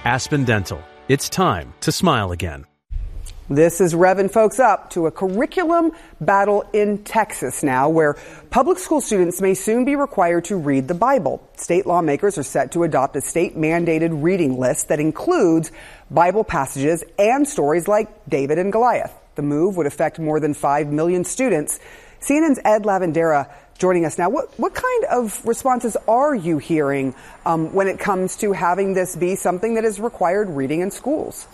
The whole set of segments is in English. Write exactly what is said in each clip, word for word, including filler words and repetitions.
Aspen Dental. It's time to smile again. This is revving folks up to a curriculum battle in Texas now, where public school students may soon be required to read the Bible. State lawmakers are set to adopt a state-mandated reading list that includes Bible passages and stories like David and Goliath. The move would affect more than five million students. C N N's Ed Lavandera joining us now. What, what kind of responses are you hearing um, when it comes to having this be something that is required reading in schools?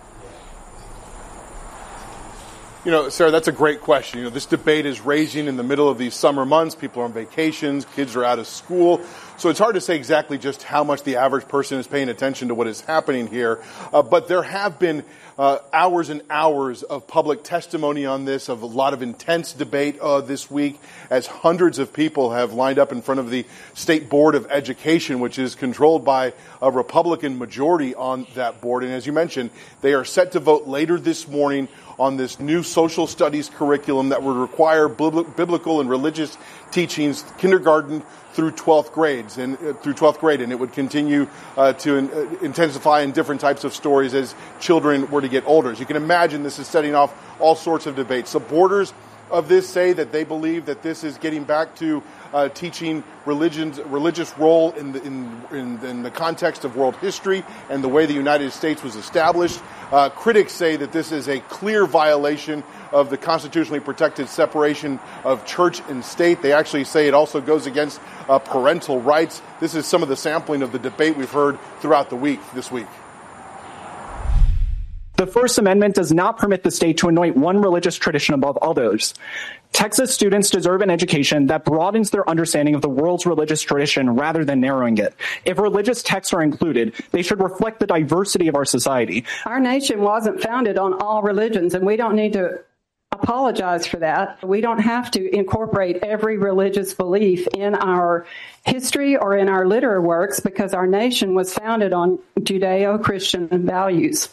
You know, Sarah, that's a great question. You know, this debate is raging in the middle of these summer months. People are on vacations. Kids are out of school. So it's hard to say exactly just how much the average person is paying attention to what is happening here. Uh, but there have been uh, hours and hours of public testimony on this, of a lot of intense debate uh, this week, as hundreds of people have lined up in front of the State Board of Education, which is controlled by a Republican majority on that board. And as you mentioned, they are set to vote later this morning on this new social studies curriculum that would require biblical and religious teachings kindergarten through twelfth grades and uh, through twelfth grade, and it would continue uh, to in, uh, intensify in different types of stories as children were to get older. As you can imagine, this is setting off all sorts of debates. Supporters of this say that they believe that this is getting back to uh, teaching religion's religious role in the, in, in, in the context of world history and the way the United States was established. Uh, critics say that this is a clear violation of the constitutionally protected separation of church and state. They actually say it also goes against uh, parental rights. This is some of the sampling of the debate we've heard throughout the week this week. The First Amendment does not permit the state to anoint one religious tradition above others. Texas students deserve an education that broadens their understanding of the world's religious tradition rather than narrowing it. If religious texts are included, they should reflect the diversity of our society. Our nation wasn't founded on all religions, and we don't need to apologize for that. We don't have to incorporate every religious belief in our history or in our literary works, because our nation was founded on Judeo-Christian values.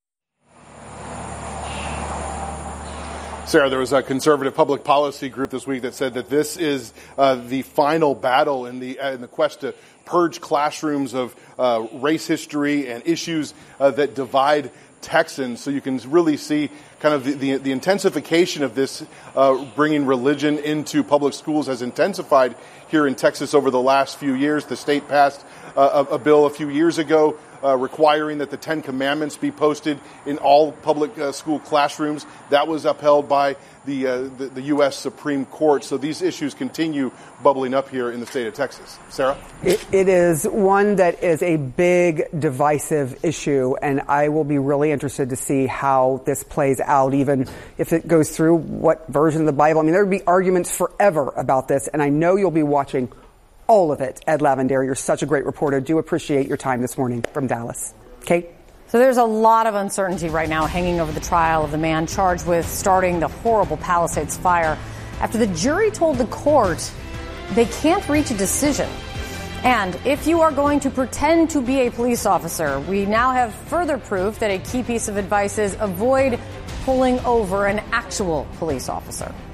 Sarah, there was a conservative public policy group this week that said that this is uh, the final battle in the uh, in the quest to purge classrooms of uh, race history and issues uh, that divide Texans. So you can really see kind of the, the, the intensification of this, uh, bringing religion into public schools has intensified here in Texas over the last few years. The state passed uh, a, a bill a few years ago Uh, requiring that the Ten Commandments be posted in all public uh, school classrooms. That was upheld by the, uh, the the U S Supreme Court. So these issues continue bubbling up here in the state of Texas. Sarah? It, it is one that is a big divisive issue, and I will be really interested to see how this plays out, even if it goes through what version of the Bible. I mean, there would be arguments forever about this, and I know you'll be watching all of it. Ed Lavandera, you're such a great reporter. Do appreciate your time this morning from Dallas. Kate? So there's a lot of uncertainty right now hanging over the trial of the man charged with starting the horrible Palisades fire after the jury told the court they can't reach a decision. And if you are going to pretend to be a police officer, we now have further proof that a key piece of advice is avoid pulling over an actual police officer.